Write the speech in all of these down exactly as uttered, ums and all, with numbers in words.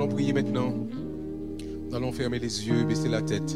prier maintenant. Nous allons fermer les yeux, baisser la tête.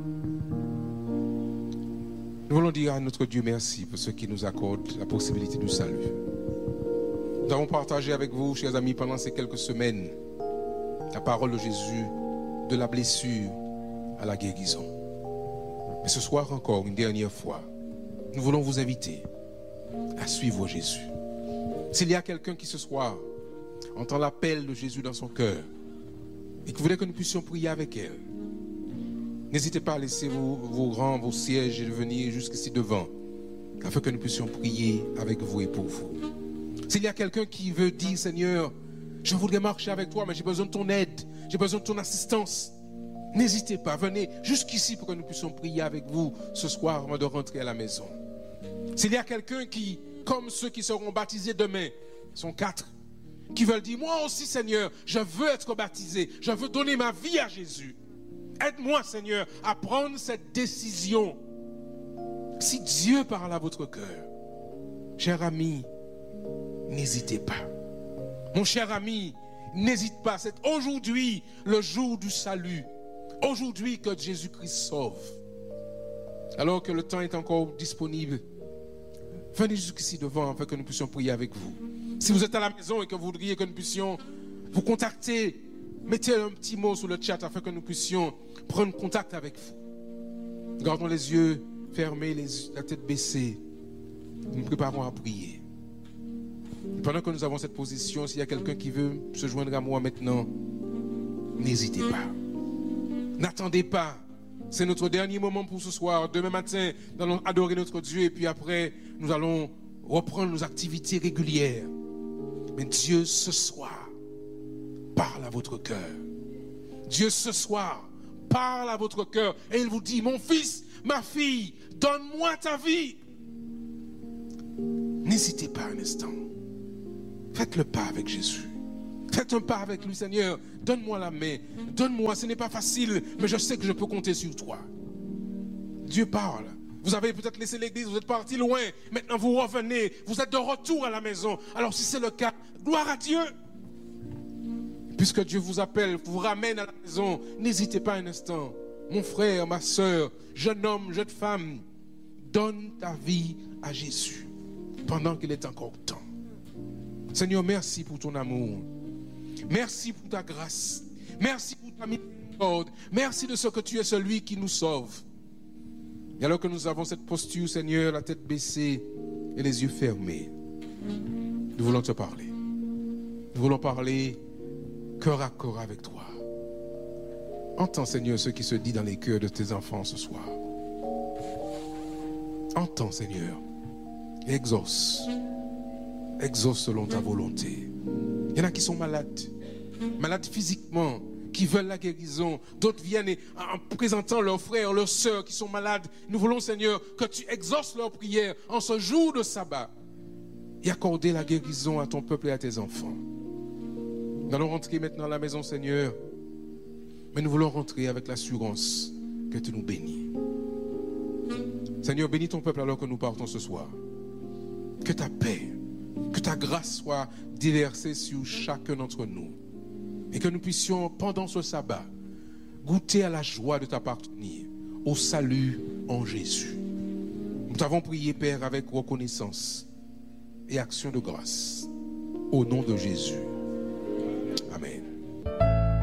Nous voulons dire à notre Dieu merci pour ce qui nous accorde la possibilité du salut. Nous avons partagé avec vous, chers amis, pendant ces quelques semaines, la parole de Jésus, de la blessure à la guérison. Mais ce soir encore, une dernière fois, nous voulons vous inviter à suivre Jésus. S'il y a quelqu'un qui ce soir entend l'appel de Jésus dans son cœur et qui voudrait que nous puissions prier avec elle, n'hésitez pas à laisser vos, vos rangs, vos sièges et venir jusqu'ici devant, afin que nous puissions prier avec vous et pour vous. S'il y a quelqu'un qui veut dire, Seigneur, je voudrais marcher avec toi, mais j'ai besoin de ton aide, j'ai besoin de ton assistance, n'hésitez pas, venez jusqu'ici pour que nous puissions prier avec vous ce soir avant de rentrer à la maison. S'il y a quelqu'un qui, comme ceux qui seront baptisés demain, sont quatre, qui veulent dire, moi aussi Seigneur, je veux être baptisé, je veux donner ma vie à Jésus. Aide-moi Seigneur à prendre cette décision. Si Dieu parle à votre cœur, cher ami, n'hésitez pas. Mon cher ami, n'hésite pas, c'est aujourd'hui le jour du salut. Aujourd'hui que Jésus-Christ sauve. Alors que le temps est encore disponible, venez jusqu'ici devant afin que nous puissions prier avec vous. Si vous êtes à la maison et que vous voudriez que nous puissions vous contacter, mettez un petit mot sur le chat afin que nous puissions prendre contact avec vous. Gardons les yeux fermés, les, la tête baissée. Nous nous préparons à prier. Et pendant que nous avons cette position, s'il y a quelqu'un qui veut se joindre à moi maintenant, n'hésitez pas. N'attendez pas. C'est notre dernier moment pour ce soir. Demain matin, nous allons adorer notre Dieu et puis après, nous allons reprendre nos activités régulières. Mais Dieu, ce soir, parle à votre cœur. Dieu, ce soir, parle à votre cœur et il vous dit, mon fils, ma fille, donne-moi ta vie. N'hésitez pas un instant. Faites le pas avec Jésus. Faites un pas avec lui, Seigneur. Donne-moi la main. Donne-moi, ce n'est pas facile, mais je sais que je peux compter sur toi. Dieu parle. Vous avez peut-être laissé l'église, vous êtes parti loin. Maintenant, vous revenez. Vous êtes de retour à la maison. Alors, si c'est le cas, gloire à Dieu. Puisque Dieu vous appelle, vous ramène à la maison, n'hésitez pas un instant. Mon frère, ma soeur, jeune homme, jeune femme, donne ta vie à Jésus pendant qu'il est encore temps. Seigneur, merci pour ton amour. Merci pour ta grâce. Merci pour ta miséricorde. Merci de ce que tu es celui qui nous sauve. Et alors que nous avons cette posture, Seigneur, la tête baissée et les yeux fermés, nous voulons te parler. Nous voulons parler cœur à cœur avec toi. Entends, Seigneur, ce qui se dit dans les cœurs de tes enfants ce soir. Entends, Seigneur, et exauce. Exauce selon ta volonté. Il y en a qui sont malades, malades physiquement, qui veulent la guérison. D'autres viennent en présentant leurs frères, leurs sœurs qui sont malades. Nous voulons, Seigneur, que tu exauces leurs prières en ce jour de sabbat et accorder la guérison à ton peuple et à tes enfants. Nous allons rentrer maintenant à la maison, Seigneur, mais nous voulons rentrer avec l'assurance que tu nous bénis. Seigneur, bénis ton peuple alors que nous partons ce soir. Que ta paix, que ta grâce soit déversée sur chacun d'entre nous. Et que nous puissions, pendant ce sabbat, goûter à la joie de t'appartenir, au salut en Jésus. Nous t'avons prié, Père, avec reconnaissance et action de grâce. Au nom de Jésus.